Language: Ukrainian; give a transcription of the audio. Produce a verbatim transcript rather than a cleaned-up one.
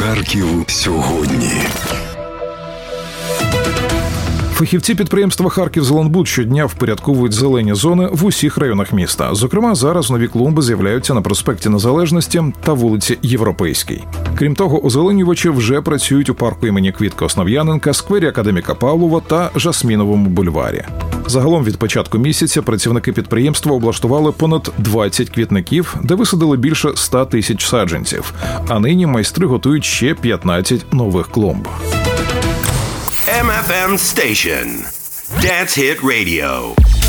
Харків сьогодні. Фахівці підприємства «Харківзеленбуд» щодня впорядковують зелені зони в усіх районах міста. Зокрема, зараз нові клумби з'являються на проспекті Незалежності та вулиці Європейській. Крім того, озеленювачі вже працюють у парку імені Квітка Основ'яненка, сквері Академіка Павлова та Жасміновому бульварі. Загалом від початку місяця працівники підприємства облаштували понад двадцять квітників, де висадили більше ста тисяч саджанців. А нині майстри готують ще п'ятнадцять нових клумб. Ем Еф Ем Station. Dance Hit Radio.